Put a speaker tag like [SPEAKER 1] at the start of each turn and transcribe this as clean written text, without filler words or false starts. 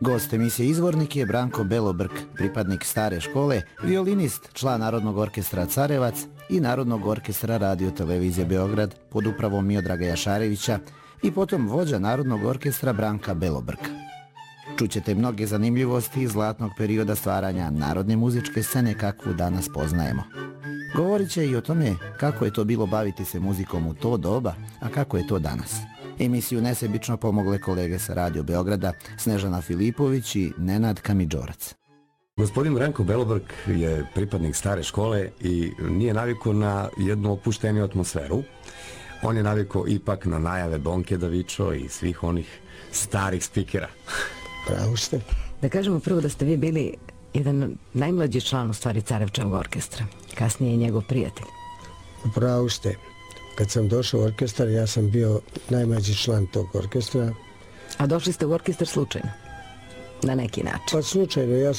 [SPEAKER 1] Gost emisije Izvornik je Branko Belobrk, pripadnik stare škole, violinist, član Narodnog orkestra Carevac i Narodnog orkestra Radio Televizije Beograd pod upravom Miodraga Jašarevića i potom vođa Narodnog orkestra Branka Belobrka. Čućete mnoge zanimljivosti iz zlatnog perioda stvaranja narodne muzičke scene kakvu danas poznajemo. Govorit će i o tome kako je to bilo baviti se muzikom u to doba, a kako je to danas. Emisiju nesebično pomogle kolege sa Radio Beograda Snežana Filipović i Nenad Kamidžorac.
[SPEAKER 2] Gospodin Branko Belobrk je pripadnik stare škole i nije navikao na jednu opušteniju atmosferu. On je navikao ipak na najave Donke Davičo i svih onih starih spikera.
[SPEAKER 3] Pravo ste.
[SPEAKER 4] Da kažemo prvo da ste vi bili jedan najmlađi član u stvari Carevčevog orkestra. Kasnije je njegov prijatelj.
[SPEAKER 3] Pravo ste. Kad sam došao u orkestar, ja sam bio najmlađi član tog orkestra.
[SPEAKER 4] A došli ste u orkestar slučajno? Na neki način?
[SPEAKER 3] Pa slučajno, ja